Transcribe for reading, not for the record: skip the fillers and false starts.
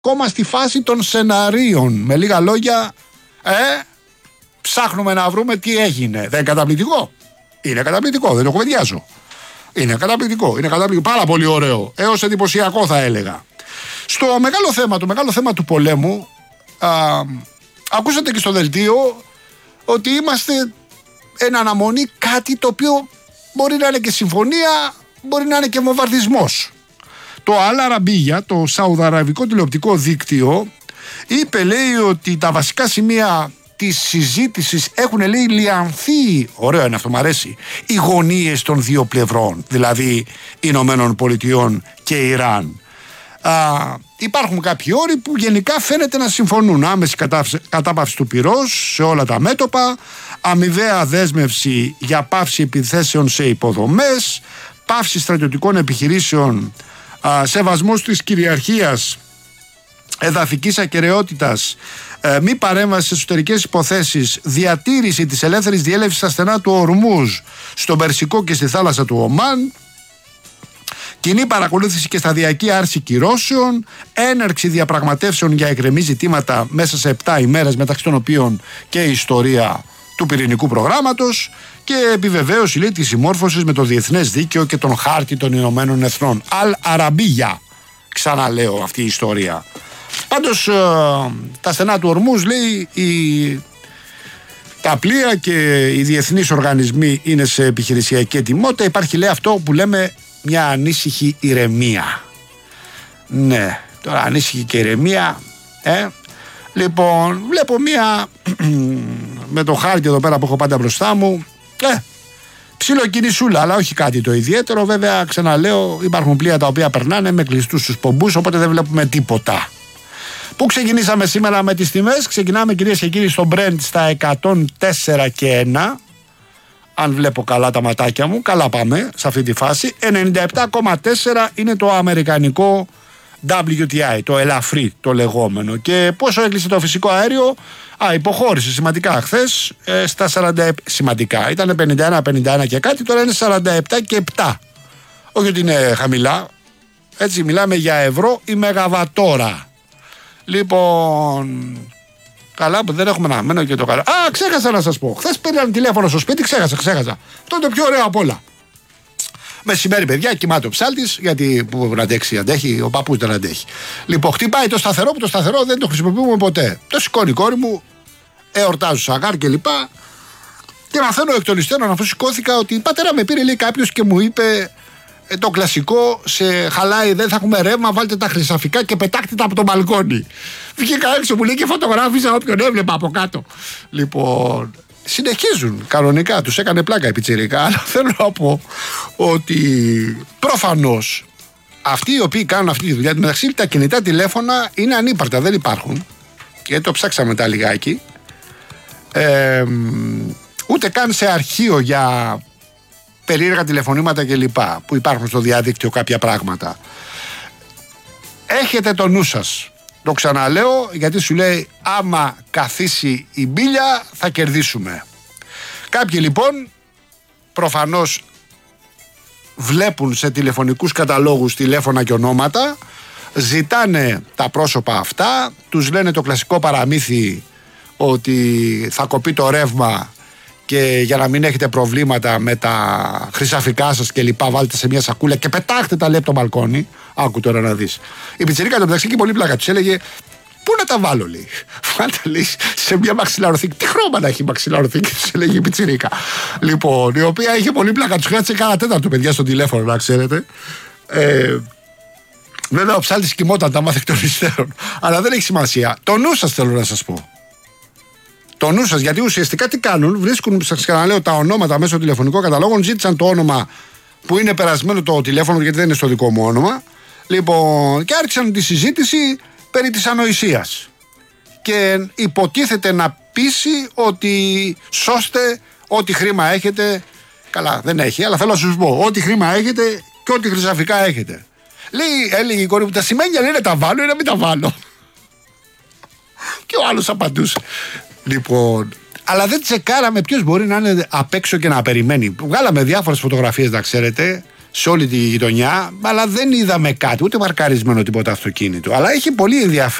ακόμα στη φάση των σεναρίων. Με λίγα λόγια, ψάχνουμε να βρούμε τι έγινε. Δεν είναι καταπληκτικό? Είναι καταπληκτικό, δεν το κουβεντιάζω. Είναι καταπληκτικό, πάρα πολύ ωραίο. Έως εντυπωσιακό θα έλεγα. Στο μεγάλο θέμα του πολέμου, ακούσατε και στο δελτίο ότι είμαστε εν αναμονή κάτι το οποίο μπορεί να είναι και συμφωνία, μπορεί να είναι και βομβαρδισμός. Το Al Arabiya, το Σαουδαραβικό τηλεοπτικό δίκτυο, είπε, λέει, ότι τα βασικά σημεία της συζήτησης έχουν, λέει, λιανθεί, ωραίο είναι αυτό, μου αρέσει, οι γωνίες των δύο πλευρών, δηλαδή Ηνωμένων Πολιτειών και Ιράν. Υπάρχουν κάποιοι όροι που γενικά φαίνεται να συμφωνούν. Άμεση κατάπαυση του πυρός σε όλα τα μέτωπα, αμοιβαία δέσμευση για πάυση επιθέσεων σε υποδομές, πάυση στρατιωτικών επιχειρήσεων, σεβασμός της κυριαρχίας, εδαφικής ακεραιότητας, μη παρέμβαση σε εσωτερικές υποθέσεις, διατήρηση της ελεύθερης διέλευσης στα στενά του Ορμούζ, στον Περσικό και στη θάλασσα του Ομάν, κοινή παρακολούθηση και σταδιακή άρση κυρώσεων, έναρξη διαπραγματεύσεων για εκκρεμή ζητήματα μέσα σε 7 ημέρες, μεταξύ των οποίων και η ιστορία του πυρηνικού προγράμματος, και επιβεβαίωση, λέει, της συμμόρφωσης με το διεθνές δίκαιο και τον χάρτη των Ηνωμένων Εθνών. Al Arabiya, ξαναλέω αυτή η ιστορία. Πάντως τα στενά του Ορμούζ, λέει, τα πλοία και οι διεθνείς οργανισμοί είναι σε επιχειρησιακή ετοιμότητα. Υπάρχει, λέει, αυτό που λέμε μια ανήσυχη ηρεμία. Ναι, τώρα ανήσυχη και ηρεμία. Λοιπόν, βλέπω μια με το χάρτη εδώ πέρα που έχω πάντα μπροστά μου, ψιλοκινησούλα, αλλά όχι κάτι το ιδιαίτερο. Βέβαια, ξαναλέω, υπάρχουν πλοία τα οποία περνάνε με κλειστούς τους πομπούς, οπότε δεν βλέπουμε τίποτα. Πού ξεκινήσαμε σήμερα με τις τιμές? Ξεκινάμε, κυρίες και κύριοι, στο Brent στα 104 και 1. Αν βλέπω καλά τα ματάκια μου, καλά πάμε σε αυτή τη φάση. 97,4 είναι το αμερικανικό WTI, το ελαφρύ το λεγόμενο. Και πόσο έκλεισε το φυσικό αέριο? Υποχώρησε σημαντικά χθες, στα 40, σημαντικά. Ήταν 51 και κάτι, τώρα είναι 47 και 7. Όχι ότι είναι χαμηλά, έτσι μιλάμε για ευρώ η μεγαβατόρα. Λοιπόν, καλά που δεν έχουμε να μένω και το καλά. Ξέχασα να σας πω. Χθες πήραν τηλέφωνο στο σπίτι, ξέχασα. Αυτό είναι το πιο ωραίο απ' όλα. Μεσημέρι, παιδιά, κοιμάται ο ψάλτης, γιατί που να αντέξει, αντέχει, ο παππούς δεν αντέχει. Λοιπόν, χτυπάει το σταθερό, που το σταθερό δεν το χρησιμοποιούμε ποτέ. Το σηκώνει η κόρη μου, εορτάζω σαγάρ κλπ. Και μαθαίνω εκ των υστέρων, αφού σηκώθηκα, ότι πατέρα με πήρε, λέει, κάποιος και μου είπε το κλασικό, σε χαλάει, δεν θα έχουμε ρεύμα, βάλτε τα χρυσαφικά και πετάχτε τα από το μπαλκόνι. Βγήκα έξω, μου λέει, και φωτογράφησα όποιον έβλεπα από κάτω. Λοιπόν, συνεχίζουν κανονικά, τους έκανε πλάκα η πιτσιρικά, αλλά θέλω να πω ότι προφανώς αυτοί οι οποίοι κάνουν αυτή τη δουλειά, μεταξύ τα κινητά τηλέφωνα είναι ανύπαρκτα, δεν υπάρχουν, γιατί το ψάξαμε μετά λιγάκι, ούτε καν σε αρχείο για περίεργα τηλεφωνήματα κλπ. Που υπάρχουν στο διαδίκτυο κάποια πράγματα. Έχετε το νου σας. Το ξαναλέω, γιατί σου λέει, άμα καθίσει η μπίλια θα κερδίσουμε. Κάποιοι λοιπόν προφανώς βλέπουν σε τηλεφωνικούς καταλόγους τηλέφωνα και ονόματα, ζητάνε τα πρόσωπα αυτά, τους λένε το κλασικό παραμύθι ότι θα κοπεί το ρεύμα και για να μην έχετε προβλήματα με τα χρυσαφικά σας και λοιπά, βάλτε σε μια σακούλα και πετάχτε τα, λέει, από το μπαλκόνι. Άκου τώρα να δεις. Η πιτσιρίκα το μεταξύ και πολύ πλάκα τους έλεγε, πού να τα βάλω, λέει. Βάλτε, λέει, σε μια μαξιλαροθήκη. Τι χρώμα να έχει η μαξιλαροθήκη, τους έλεγε η πιτσιρίκα. Λοιπόν, η οποία είχε πολύ πλάκα. Τους χρειάζεται κάνα τέταρτο, παιδιά, στο τηλέφωνο, να ξέρετε. Βέβαια, ο ψάλτης κοιμόταν, τα μάθε εκ των υστέρων. Αλλά δεν έχει σημασία. Το νου σας θέλω να σας πω. Το νου σας, γιατί ουσιαστικά τι κάνουν, βρίσκουν, σας ξαναλέω, τα ονόματα μέσα στο τηλεφωνικό καταλόγο, ζήτησαν το όνομα που είναι περασμένο το τηλέφωνο, γιατί δεν είναι στο δικό μου όνομα. Λοιπόν, και άρχισαν τη συζήτηση περί της ανοησίας. Και υποτίθεται να πείσει ότι σώστε ό,τι χρήμα έχετε. Καλά, δεν έχει, αλλά θέλω να σου πω, ό,τι χρήμα έχετε και ό,τι χρυσαφικά έχετε. Έλεγε η κόρη μου, τα σημαίνια, λέει, να τα βάλω ή να μην τα βάλω. Και ο άλλος απαντούσε. Λοιπόν, αλλά δεν τσεκάραμε ποιος μπορεί να είναι απ' έξω και να περιμένει. Βγάλαμε διάφορες φωτογραφίες, να ξέρετε, σε όλη τη γειτονιά, αλλά δεν είδαμε κάτι, ούτε μαρκαρισμένο τίποτα αυτοκίνητο. Αλλά έχει πολύ ενδιαφέρον.